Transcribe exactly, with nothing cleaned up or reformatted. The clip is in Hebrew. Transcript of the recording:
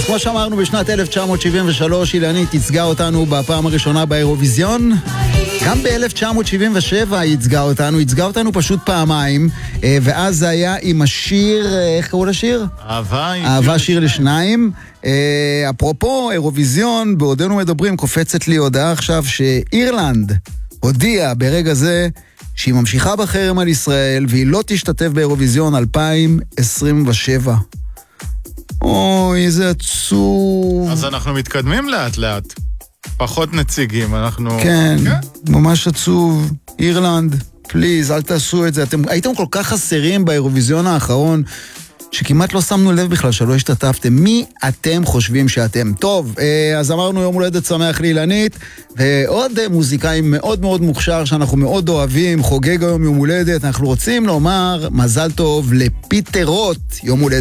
כמו שאמרנו, בשנת אלף תשע מאות שבעים ושלוש אילנית ייצגה אותנו בפעם הראשונה באירוויזיון. גם ב-אלף תשע מאות שבעים ושבע ייצגה אותנו, ייצגה אותנו פשוט פעמיים, ואז זה היה עם השיר, איך קראו לשיר? אהבה, אהבה שיר לשניים. אפרופו אירוויזיון, בעודנו מדברים, קופצת לי הודעה עכשיו שאירלנד הודיעה ברגע זה שהיא ממשיכה בחרם על ישראל, והיא לא תשתתף באירוויזיון אלפיים עשרים ושבע. אוי, איזה עצוב. אז אנחנו מתקדמים לאט לאט. פחות נציגים, אנחנו... כן, כן, ממש עצוב. אירלנד, פליז, אל תעשו את זה. אתם הייתם כל כך חסרים באירוויזיון האחרון, שכמעט לא שמנו לב בכלל שלא השתתפתם. מי אתם חושבים שאתם? טוב, אז אמרנו יום הולדת שמח לאילנית, ועוד מוזיקאי מאוד מאוד מוכשר שאנחנו מאוד אוהבים, חוגג היום יום הולדת. אנחנו רוצים לומר מזל טוב לפיטר רוט, יום הולדת